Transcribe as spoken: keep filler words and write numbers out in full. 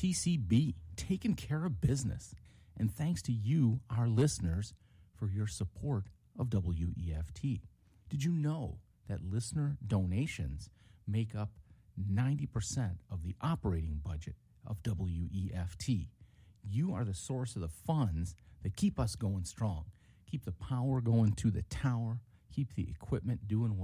T C B, taking care of business. And thanks to you, our listeners, for your support of W E F T. Did you know that listener donations make up ninety percent of the operating budget of W E F T? You are the source of the funds that keep us going strong, keep the power going to the tower, keep the equipment doing what